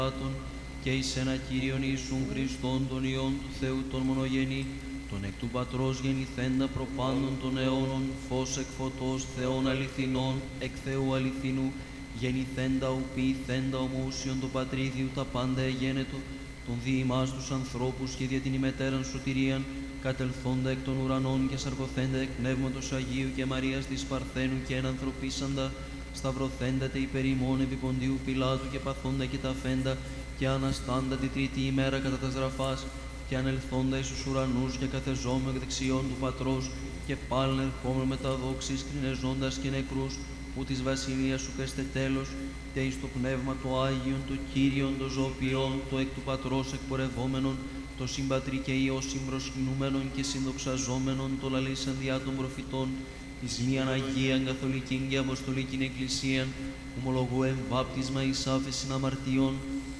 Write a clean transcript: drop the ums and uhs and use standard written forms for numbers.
και εις ένα Κύριον Ιησούν Χριστόν, τον Υιόν του Θεού τον μονογενή, τον εκ του Πατρός γεννηθέντα προπάντων των αιώνων, φως εκ φωτός, Θεών αληθινών, εκ Θεού αληθινού, γεννηθέντα ου ποιηθέντα ομοούσιον το Πατρίδιου τα πάντα εγένετο, τον δι' ημάς τους ανθρώπους και δια την ημετέραν σωτηρίαν, κατελθόντα εκ των ουρανών και σαρκωθέντα εκ Πνεύματος Αγίου και Μαρίας της Παρθένου και ενανθρωπίσαντα, σταυρωθέντα τε υπερ ημών επί Ποντίου Πιλάτου και παθόντα και ταφέντα και αναστάντα τη τρίτη ημέρα κατά τας γραφάς και ανελθόντα εις τους ουρανούς και καθεζόμενο εκ δεξιών του Πατρός και πάλιν ερχόμενο με τα δόξης κρινεζόντας και νεκρούς, που της βασιλείας σου καίστε τέλος, τε εις το Πνεύμα το Άγιον, το Κύριον, το ζωοποιόν, το εκ του Πατρός εκπορευόμενον, το συμπατρί και Υιό συμπροσκυνούμενον και συνδοξαζόμενον, το λαλήσαν διά των προφητών, εις μίαν Αγίαν Καθολικήν και Αποστολικήν Εκκλησίαν, ομολογώ εμβάπτισμα εις άφεσιν αμαρτιών,